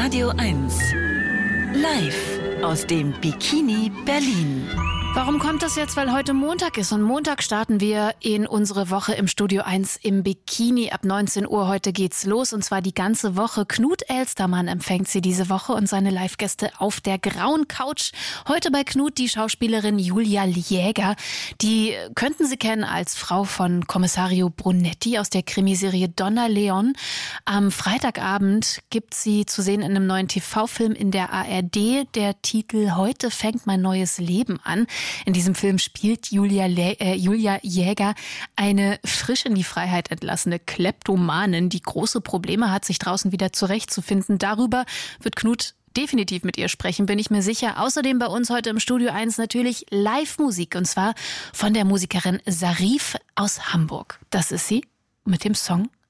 Radio 1. Live aus dem Bikini Berlin. Warum kommt das jetzt? Weil heute Montag ist und Montag starten wir in unsere Woche im Studio 1 im Bikini. Ab 19 Uhr heute geht's los und zwar die ganze Woche. Knut Elstermann empfängt sie diese Woche und seine Live-Gäste auf der grauen Couch. Heute bei Knut die Schauspielerin Julia Jäger. Die könnten Sie kennen als Frau von Kommissario Brunetti aus der Krimiserie Donna Leon. Am Freitagabend gibt sie zu sehen in einem neuen TV-Film in der ARD. Der Titel Heute fängt mein neues Leben an. In diesem Film spielt Julia Jäger eine frisch in die Freiheit entlassene Kleptomanin, die große Probleme hat, sich draußen wieder zurechtzufinden. Darüber wird Knut definitiv mit ihr sprechen, bin ich mir sicher. Außerdem bei uns heute im Studio 1 natürlich Live-Musik und zwar von der Musikerin Sarif aus Hamburg. Das ist sie mit dem Song